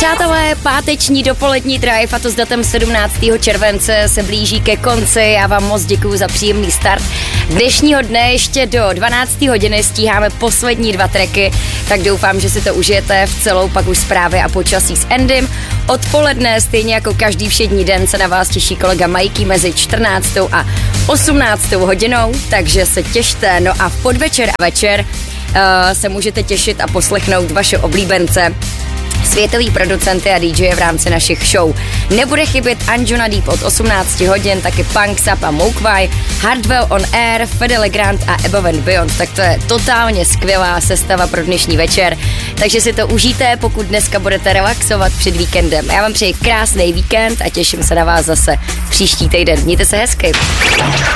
Přátelé, páteční dopolední drive, a to s datem 17. července, se blíží ke konci. Já vám moc děkuju za příjemný start dnešního dne. Ještě do 12. hodiny stíháme poslední 2 tracky, tak doufám, že si to užijete v celou, pak už zprávy a počasí s Endym. Odpoledne, stejně jako každý všední den, se na vás těší kolega Majký mezi 14. a 18. hodinou, takže se těšte. No a v podvečer a večer se můžete těšit a poslechnout vaše oblíbence, světový producenty a DJ v rámci našich show. Nebude chybět Anjuna Deep od 18 hodin, taky Punk Sap a Moukvaj, Hardwell on Air, Fede Legrand a Above and Beyond. Tak to je totálně skvělá sestava pro dnešní večer. Takže si to užijte, pokud dneska budete relaxovat před víkendem. Já vám přeji krásný víkend a těším se na vás zase příští týden. Mějte se hezky.